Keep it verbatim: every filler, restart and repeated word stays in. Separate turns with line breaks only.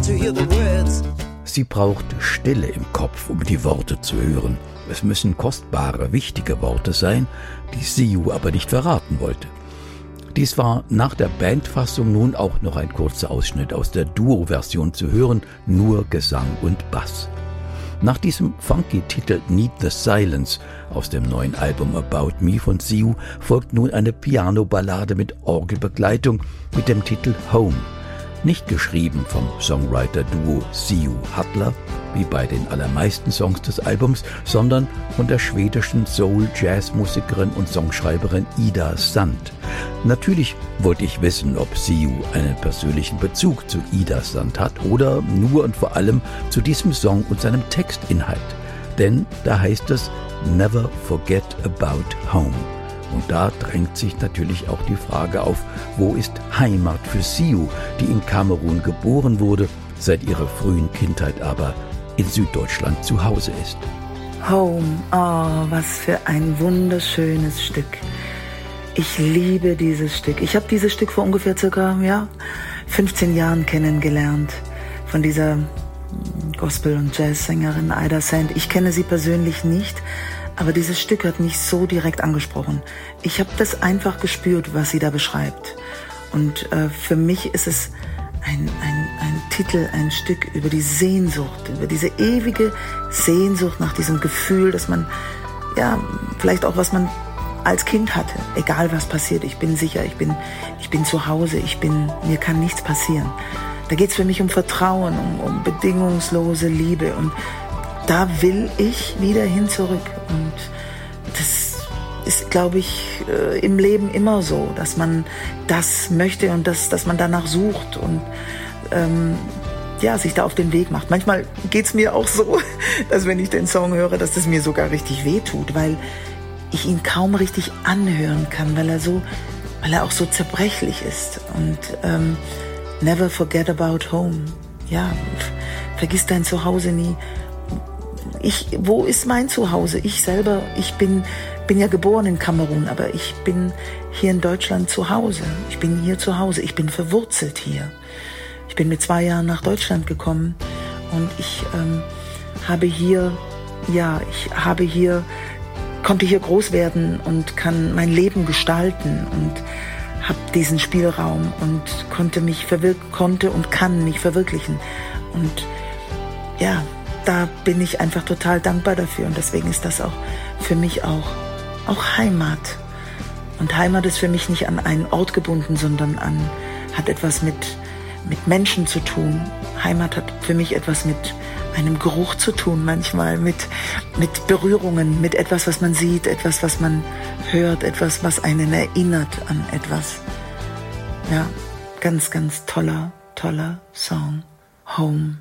to hear the words.
Sie braucht Stille im Kopf, um die Worte zu hören. Es müssen kostbare, wichtige Worte sein, die Siu aber nicht verraten wollte. Dies war nach der Bandfassung nun auch noch ein kurzer Ausschnitt aus der Duo-Version zu hören, nur Gesang und Bass. Nach diesem funky Titel Need the Silence aus dem neuen Album About Me von Siu folgt nun eine Piano-Ballade mit Orgelbegleitung mit dem Titel Home. Nicht geschrieben vom Songwriter-Duo Siu Hattler, wie bei den allermeisten Songs des Albums, sondern von der schwedischen Soul-Jazz-Musikerin und Songschreiberin Ida Sand. Natürlich wollte ich wissen, ob Siu einen persönlichen Bezug zu Ida Sand hat oder nur und vor allem zu diesem Song und seinem Textinhalt. Denn da heißt es Never forget about home. Und da drängt sich natürlich auch die Frage auf, wo ist Heimat für Siu, die in Kamerun geboren wurde, seit ihrer frühen Kindheit aber in Süddeutschland zu Hause ist.
Home, oh, was für ein wunderschönes Stück. Ich liebe dieses Stück. Ich habe dieses Stück vor ungefähr circa ja, fünfzehn Jahren kennengelernt von dieser Gospel- und Jazzsängerin Ida Sand. Ich kenne sie persönlich nicht, aber dieses Stück hat mich so direkt angesprochen. Ich habe das einfach gespürt, was sie da beschreibt. Und äh, für mich ist es ein, ein, ein Titel, ein Stück über die Sehnsucht, über diese ewige Sehnsucht nach diesem Gefühl, dass man, ja, vielleicht auch was man als Kind hatte. Egal was passiert, ich bin sicher, ich bin, ich bin zu Hause, ich bin, mir kann nichts passieren. Da geht es für mich um Vertrauen, um, um bedingungslose Liebe und da will ich wieder hin zurück. Und das ist, glaube ich, im Leben immer so, dass man das möchte und dass, dass man danach sucht und ähm, ja, sich da auf den Weg macht. Manchmal geht es mir auch so, dass wenn ich den Song höre, dass das mir sogar richtig wehtut, weil ich ihn kaum richtig anhören kann, weil er so, weil er auch so zerbrechlich ist. Und ähm, never forget about home. Ja, vergiss dein Zuhause nie. Ich, wo ist mein Zuhause? Ich selber, ich bin, bin ja geboren in Kamerun, aber ich bin hier in Deutschland zu Hause. Ich bin hier zu Hause. Ich bin verwurzelt hier. Ich bin mit zwei Jahren nach Deutschland gekommen und ich ähm, habe hier, ja, ich habe hier, konnte hier groß werden und kann mein Leben gestalten und habe diesen Spielraum und konnte mich verwirk- konnte und kann mich verwirklichen. Und ja, da bin ich einfach total dankbar dafür und deswegen ist das auch für mich auch, auch Heimat. Und Heimat ist für mich nicht an einen Ort gebunden, sondern an, hat etwas mit, mit Menschen zu tun. Heimat hat für mich etwas mit einem Geruch zu tun, manchmal mit, mit Berührungen, mit etwas, was man sieht, etwas, was man hört, etwas, was einen erinnert an etwas. Ja, ganz, ganz toller, toller Song. Home.